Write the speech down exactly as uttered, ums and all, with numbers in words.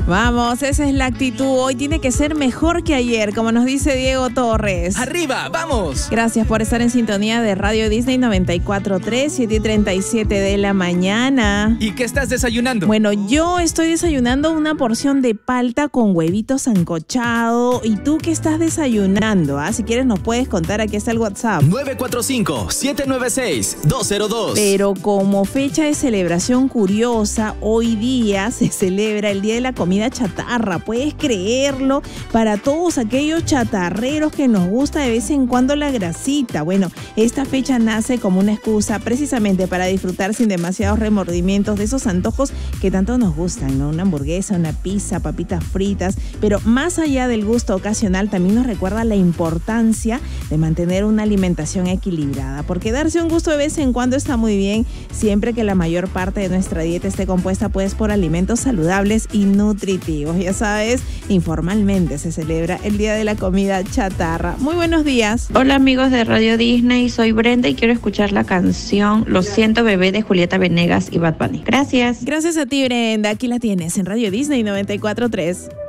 Vamos, esa es la actitud. Hoy tiene que ser mejor que ayer, como nos dice Diego Torres. ¡Arriba, vamos! Gracias por estar en sintonía de Radio Disney noventa y cuatro punto tres, siete y treinta y siete de la mañana. ¿Y qué estás desayunando? Bueno, yo estoy desayunando una porción de palta con huevito sancochado. ¿Y tú qué estás desayunando? ¿Ah? Si quieres nos puedes contar, aquí está el WhatsApp. nueve cuatro cinco, siete nueve seis, dos cero dos. Pero como fecha de celebración curiosa, hoy día se celebra el Día de la Comida Chatarra. ¿Puedes creerlo? Para todos aquellos chatarreros que nos gusta de vez en cuando la grasita. Bueno, esta fecha nace como una excusa precisamente para disfrutar sin demasiados remordimientos de esos antojos que tanto nos gustan, ¿no? Una hamburguesa, una pizza, papitas fritas. Pero más allá del gusto ocasional, también nos recuerda la importancia de mantener una alimentación equilibrada. Porque darse un gusto de vez en cuando está muy bien, siempre que la mayor parte de nuestra dieta esté compuesta pues por alimentos saludables y nutritivos. Ya sabes, informalmente se celebra el Día de la Comida Chatarra. Muy buenos días. Hola amigos de Radio Disney, soy Brenda y quiero escuchar la canción Lo siento bebé de Julieta Venegas y Bad Bunny. Gracias. Gracias a ti, Brenda. Aquí la tienes en Radio Disney noventa y cuatro punto tres.